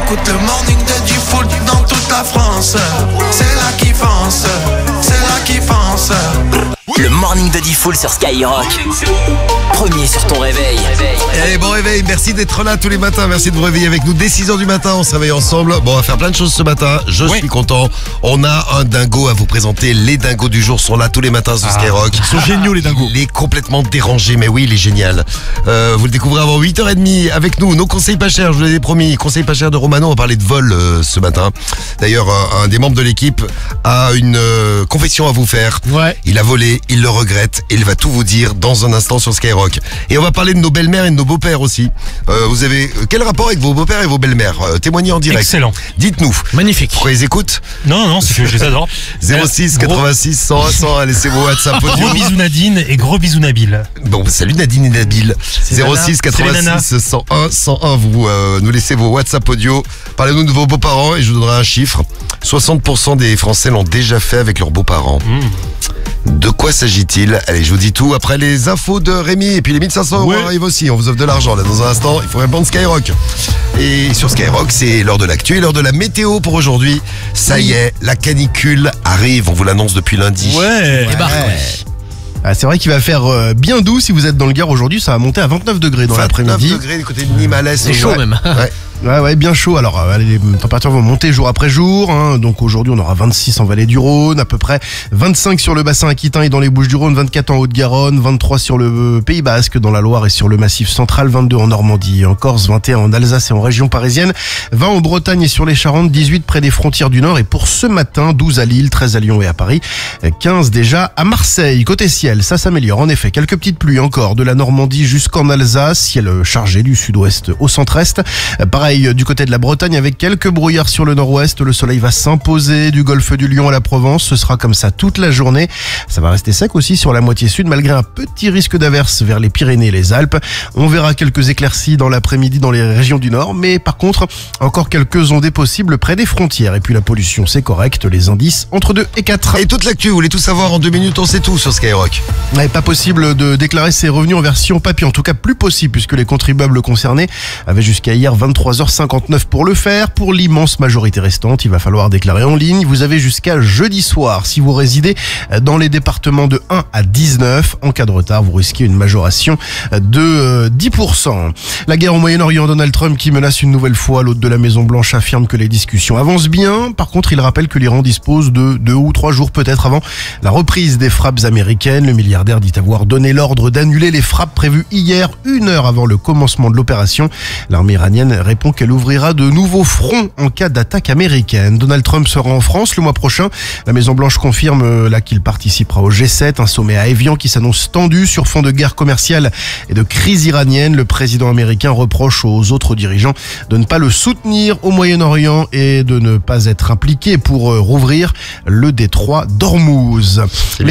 J'écoute le morning de Diffoul dans toute la France. C'est là qui fonce, c'est là qui fonce. Le morning de Diffoul sur Skyrock. Premier sur ton réveil. Allez, bon réveil, merci d'être là tous les matins, merci de vous réveiller avec nous dès 6h du matin, on se réveille ensemble. Bon, on va faire plein de choses ce matin, je suis content. On a un dingo à vous présenter, les dingos du jour sont là tous les matins sur Skyrock. Ils sont géniaux les dingos. Il est complètement dérangé, mais oui, il est génial. Vous le découvrez avant 8h30 avec nous, nos conseils pas chers, je vous l'ai promis, conseils pas chers de Romano, on va parler de vol ce matin. D'ailleurs, un des membres de l'équipe a une confession à vous faire. Ouais. Il a volé, il le regrette et il va tout vous dire dans un instant sur Skyrock. Et on va parler de nos belles-mères et de nos beaux-pères aussi. Vous avez quel rapport avec vos beaux-pères et vos belles-mères? Témoignez en direct. Excellent. Dites-nous. Magnifique. Pourquoi ils écoutent? Non, c'est que je les adore. 06 86 101 101, laissez vos WhatsApp audio. Gros bisous Nadine et gros bisous Nabil. Bon, salut Nadine et Nabil. 06 86 101 101, vous nous laissez vos WhatsApp audio. Parlez-nous de vos beaux-parents et je vous donnerai un chiffre. 60% des Français l'ont déjà fait avec leurs beaux-parents. De quoi s'agit-il? Allez, je vous dis tout après les infos de Rémi. Et puis les 1500 euros arrivent aussi. On vous offre de l'argent là dans un instant. Il faut répondre Skyrock. Et sur Skyrock, c'est l'heure de l'actu et l'heure de la météo pour aujourd'hui. Ça y est, la canicule arrive. On vous l'annonce depuis lundi. Ouais. Ah, c'est vrai qu'il va faire bien doux si vous êtes dans le Gard aujourd'hui, ça va monter à 29 degrés dans 29 l'après-midi. degrés du côté de Nîmes-Alès. C'est chaud même. Ouais, bien chaud. Alors, les températures vont monter jour après jour. Donc aujourd'hui, on aura 26 en vallée du Rhône, à peu près 25 sur le bassin aquitain et dans les Bouches-du-Rhône, 24 en Haute-Garonne, 23 sur le Pays Basque, dans la Loire et sur le Massif central, 22 en Normandie, en Corse, 21 en Alsace et en région parisienne, 20 en Bretagne et sur les Charentes, 18 près des frontières du Nord et pour ce matin, 12 à Lille, 13 à Lyon et à Paris, 15 déjà à Marseille. Côté ciel, ça s'améliore. En effet, quelques petites pluies encore de la Normandie jusqu'en Alsace, ciel chargé du sud-ouest au centre-est. Pareil du côté de la Bretagne avec quelques brouillards sur le nord-ouest. Le soleil va s'imposer du golfe du Lion à la Provence. Ce sera comme ça toute la journée. Ça va rester sec aussi sur la moitié sud malgré un petit risque d'averse vers les Pyrénées et les Alpes. On verra quelques éclaircies dans l'après-midi dans les régions du nord. Mais par contre, encore quelques ondées possibles près des frontières. Et puis la pollution, c'est correct. Les indices entre 2 et 4. Et toute l'actu, vous voulez tout savoir en 2 minutes, on sait tout sur Skyrock. Ouais, pas possible de déclarer ses revenus en version papier. En tout cas, plus possible puisque les contribuables concernés avaient jusqu'à hier 23h59 pour le faire. Pour l'immense majorité restante, il va falloir déclarer en ligne. Vous avez jusqu'à jeudi soir si vous résidez dans les départements de 1 à 19. En cas de retard, vous risquez une majoration de 10%. La guerre au Moyen-Orient, Donald Trump qui menace une nouvelle fois. L'hôte de la Maison-Blanche affirme que les discussions avancent bien. Par contre, il rappelle que l'Iran dispose de 2 ou 3 jours peut-être avant la reprise des frappes américaines. Le milliardaire dit avoir donné l'ordre d'annuler les frappes prévues hier, 1 heure avant le commencement de l'opération. L'armée iranienne répond qu'elle ouvrira de nouveaux fronts en cas d'attaque américaine. Donald Trump sera en France le mois prochain. La Maison-Blanche confirme là qu'il participera au G7, un sommet à Évian qui s'annonce tendu sur fond de guerre commerciale et de crise iranienne. Le président américain reproche aux autres dirigeants de ne pas le soutenir au Moyen-Orient et de ne pas être impliqué pour rouvrir le détroit d'Ormuz.